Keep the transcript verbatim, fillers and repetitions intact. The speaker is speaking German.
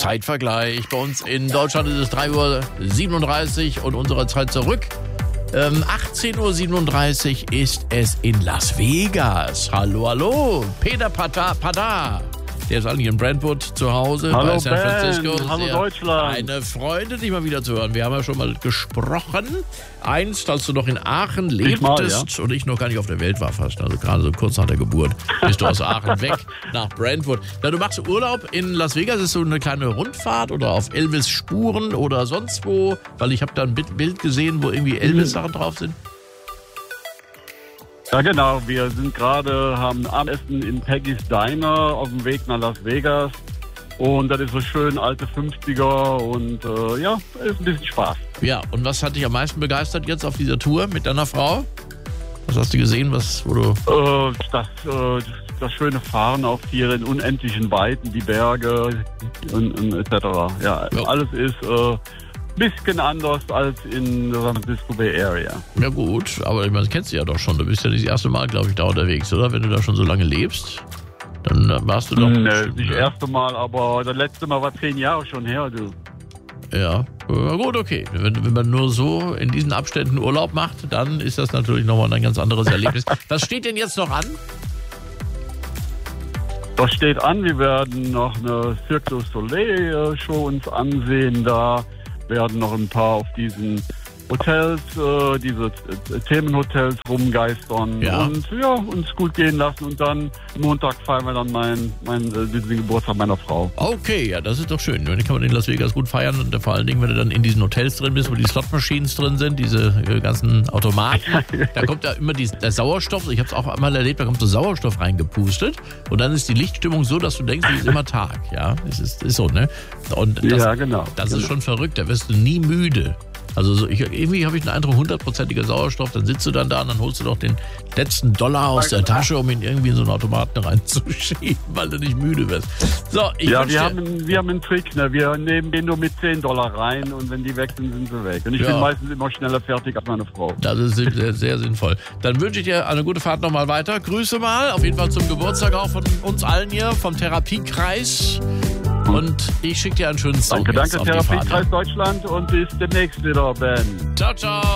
Zeitvergleich. Bei uns in Deutschland ist es drei Uhr siebenunddreißig und unsere Zeit zurück. Ähm, achtzehn Uhr siebenunddreißig ist es in Las Vegas. Hallo, hallo, Peter Pada. Pada. Der ist eigentlich in Brentwood zu Hause hallo bei San Francisco. Ben. Hallo Sehr Deutschland. Eine Freude, dich mal wieder zu hören. Wir haben ja schon mal gesprochen. Einst, als du noch in Aachen lebtest mal, ja. und ich noch gar nicht auf der Welt war fast, also gerade so kurz nach der Geburt, bist du aus Aachen weg nach Brentwood. Na, du machst Urlaub in Las Vegas, ist so eine kleine Rundfahrt oder auf Elvis Spuren oder sonst wo? Weil ich habe da ein Bild gesehen, wo irgendwie Elvis-Sachen drauf sind. Ja genau, wir sind gerade, haben Abendessen in Peggy's Diner auf dem Weg nach Las Vegas. Und das ist so schön alte fünfziger und äh, ja, ist ein bisschen Spaß. Ja, und was hat dich am meisten begeistert jetzt auf dieser Tour mit deiner Frau? Was hast du gesehen, was, wo du... Äh, das, äh, das schöne Fahren auf ihren unendlichen Weiten, die Berge und, und et cetera. Ja, ja, alles ist ein äh, bisschen anders als in der San Francisco Bay Area. Ja gut, aber ich meine, das kennst du ja doch schon. Du bist ja nicht das erste Mal, glaube ich, da unterwegs, oder? Wenn du da schon so lange lebst, dann warst du doch... Nee, bestimmt, nicht das ja. erste Mal, aber das letzte Mal war zehn Jahre schon her, du. Ja, ja gut, okay. Wenn, wenn man nur so in diesen Abständen Urlaub macht, dann ist das natürlich nochmal ein ganz anderes Erlebnis. Was steht denn jetzt noch an? Das steht an, wir werden noch eine Cirque du Soleil Show uns ansehen, da werden noch ein paar auf diesen Hotels, äh, diese äh, Themenhotels rumgeistern Ja. und ja, uns gut gehen lassen und dann Montag feiern wir dann meinen mein, äh, den Geburtstag meiner Frau. Okay, ja, das ist doch schön. Dann kann man in Las Vegas gut feiern und vor allen Dingen, wenn du dann in diesen Hotels drin bist, wo die Slot-Machines drin sind, diese äh, ganzen Automaten, da kommt ja immer die, der Sauerstoff, ich habe es auch einmal erlebt, da kommt so Sauerstoff reingepustet und dann ist die Lichtstimmung so, dass du denkst, es ist immer Tag, ja, es ist, ist so, ne? Und das, ja, genau. das genau. ist schon verrückt, da wirst du nie müde. Also so, ich, irgendwie habe ich den Eindruck, hundertprozentiger Sauerstoff, dann sitzt du dann da und dann holst du doch den letzten Dollar aus der Tasche, um ihn irgendwie in so einen Automaten reinzuschieben, weil du nicht müde wirst. So, ich ja, wünsche wir dir- haben, wir haben einen Trick, ne? Wir nehmen den nur mit zehn Dollar rein und wenn die weg sind, sind sie weg. Und ich Ja. bin meistens immer schneller fertig als meine Frau. Das ist sehr, sehr sinnvoll. Dann wünsche ich dir eine gute Fahrt nochmal weiter. Grüße mal, auf jeden Fall zum Geburtstag auch von uns allen hier, vom Therapiekreis. Und ich schicke dir einen schönen Song Danke, jetzt danke, auf die Fahrt. Therapiekreis Deutschland und bis demnächst wieder, Ben. Ciao, ciao.